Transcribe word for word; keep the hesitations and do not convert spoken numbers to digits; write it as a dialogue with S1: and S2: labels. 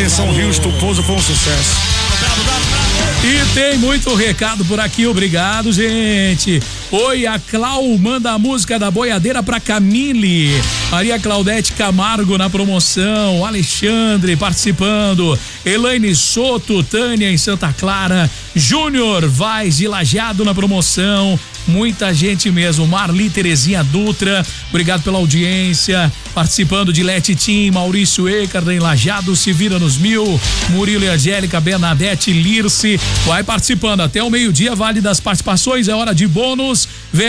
S1: Atenção, Houston, Pouso foi um sucesso.
S2: E tem muito recado por aqui, obrigado, gente. Oi, a Clau manda a música da boiadeira pra Camille. Maria Claudete Camargo na promoção. Alexandre participando. Elaine Soto, Tânia em Santa Clara. Júnior Vaz de Lajeado na promoção. Muita gente mesmo. Marli Terezinha Dutra, obrigado pela audiência. Participando de Lete Tim, Maurício Ecarda em Lajeado, se vira nos mil. Murilo e Angélica, Bernadette Lirce. Vai participando até o meio-dia, vale das participações, é hora de bônus. Vem